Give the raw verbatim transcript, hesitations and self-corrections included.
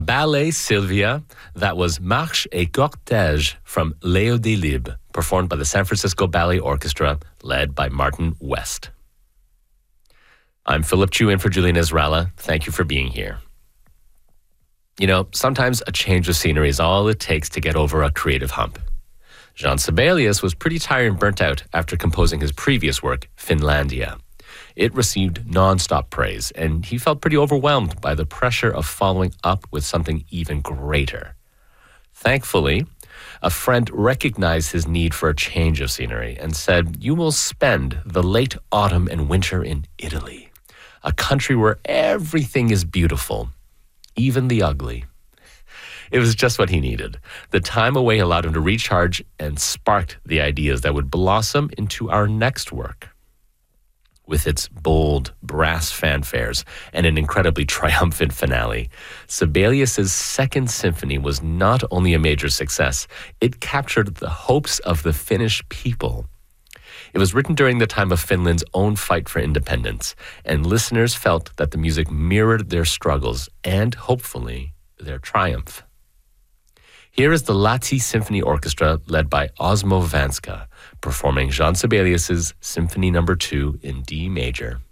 Ballet Sylvia, that was Marche et Cortège from Léo Delibes, performed by the San Francisco Ballet Orchestra, led by Martin West. I'm Philip Chu in for Julian Israela. Thank you for being here. You know, sometimes a change of scenery is all it takes to get over a creative hump. Jean Sibelius was pretty tired and burnt out after composing his previous work, Finlandia. It received nonstop praise, and he felt pretty overwhelmed by the pressure of following up with something even greater. Thankfully, a friend recognized his need for a change of scenery and said, "You will spend the late autumn and winter in Italy, a country where everything is beautiful, even the ugly." It was just what he needed. The time away allowed him to recharge and sparked the ideas that would blossom into our next work. With its bold brass fanfares and an incredibly triumphant finale, Sibelius's Second Symphony was not only a major success, it captured the hopes of the Finnish people. It was written during the time of Finland's own fight for independence, and listeners felt that the music mirrored their struggles and, hopefully, their triumph. Here is the Lahti Symphony Orchestra led by Osmo Vanska, performing Jean Sibelius's Symphony Number two in D major.